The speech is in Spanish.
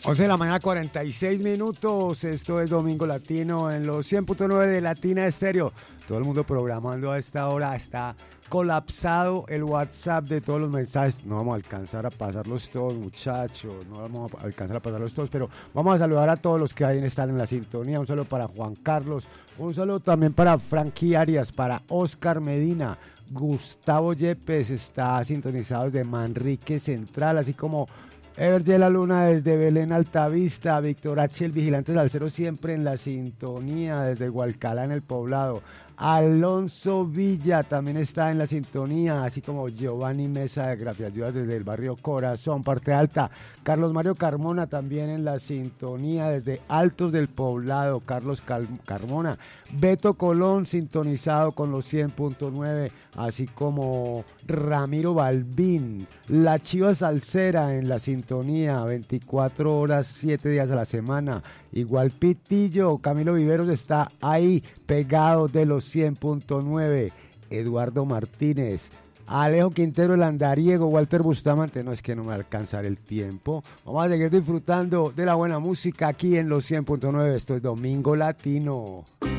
11 de la mañana, 46 minutos. Esto es Domingo Latino en los 100.9 de Latina Estéreo. Todo el mundo programando a esta hora. Está colapsado el WhatsApp de todos los mensajes. No vamos a alcanzar a pasarlos todos, muchachos. No vamos a alcanzar a pasarlos todos, pero vamos a saludar a todos los que ahí están en la sintonía. Un saludo para Juan Carlos. Un saludo también para Frankie Arias, para Oscar Medina. Gustavo Yepes está sintonizado desde Manrique Central, así como Evergela Luna desde Belén Altavista, Víctor H. el Vigilante Salcero siempre en la sintonía desde Hualcalá en el Poblado. Alonso Villa también está en la sintonía, así como Giovanni Mesa de Grafiayudas desde el barrio Corazón, Parte Alta. Carlos Mario Carmona también en la sintonía desde Altos del Poblado, Carlos Carmona. Beto Colón sintonizado con los 100.9, así como Ramiro Balbín. La Chiva Salsera en la sintonía, 24 horas, 7 días a la semana. Igual Pitillo, Camilo Viveros está ahí, pegado de los 100.9. Eduardo Martínez, Alejo Quintero, el andariego, Walter Bustamante. No, es que no me va a alcanzar el tiempo. Vamos a seguir disfrutando de la buena música aquí en los 100.9. Esto es Domingo Latino.